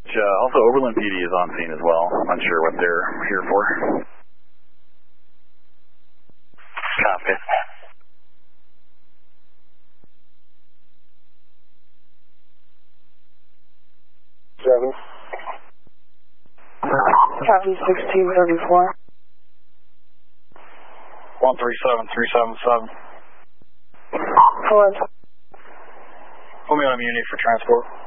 Also, Oberlin PD is on scene as well. Unsure what they're here for. Copy. Seven. Copy 1634. 137377. Hello. Put me on immunity for transport.